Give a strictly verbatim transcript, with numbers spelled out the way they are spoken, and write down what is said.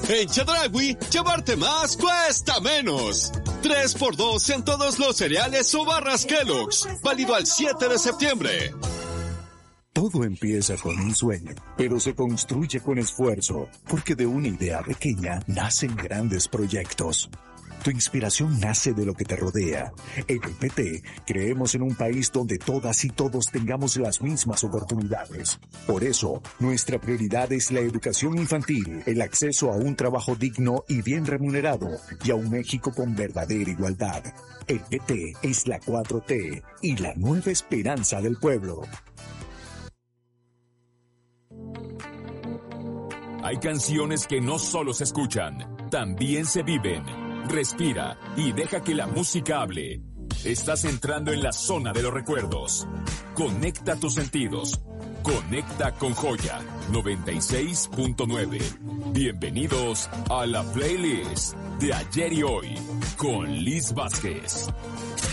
En Chedraui, llevarte más cuesta menos. tres por dos en todos los cereales o barras Kellogg's. Válido al siete de septiembre. Todo empieza con un sueño, pero se construye con esfuerzo, porque de una idea pequeña nacen grandes proyectos. Tu inspiración nace de lo que te rodea. En el P T creemos en un país donde todas y todos tengamos las mismas oportunidades. Por eso, nuestra prioridad es la educación infantil, el acceso a un trabajo digno y bien remunerado, y a un México con verdadera igualdad. El P T es la cuatro T y la nueva esperanza del pueblo. Hay canciones que no solo se escuchan, también se viven. Respira y deja que la música hable. Estás entrando en la zona de los recuerdos. Conecta tus sentidos. Conecta con Joya noventa y seis punto nueve. Bienvenidos a la playlist de ayer y hoy con Liz Vázquez.